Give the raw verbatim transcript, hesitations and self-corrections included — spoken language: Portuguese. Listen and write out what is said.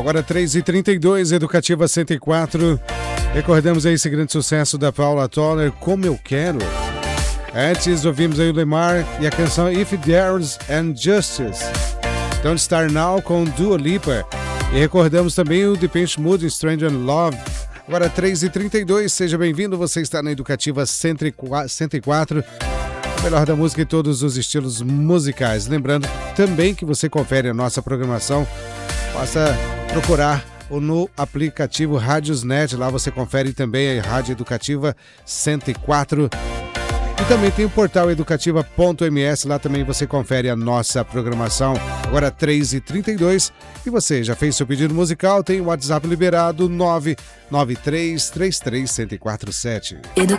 Agora três e trinta e dois, Educativa cento e quatro. Recordamos aí esse grande sucesso da Paula Toller, Como Eu Quero. Antes ouvimos aí o Lemar e a canção If There's and Justice. Don't Start Now com Dua Lipa. E recordamos também o Depeche Mode, Stranger Love. Agora três e trinta e dois, seja bem-vindo, você está na Educativa cento e quatro, o melhor da música e todos os estilos musicais. Lembrando também que você confere a nossa programação, basta procurar no aplicativo Rádiosnet, lá você confere também a Rádio Educativa cento e quatro. E também tem o portal educativa ponto m s, lá também você confere a nossa programação. Agora três e trinta e dois, e você já fez seu pedido musical? Tem o WhatsApp liberado nove nove três três três um zero quatro sete. Edu...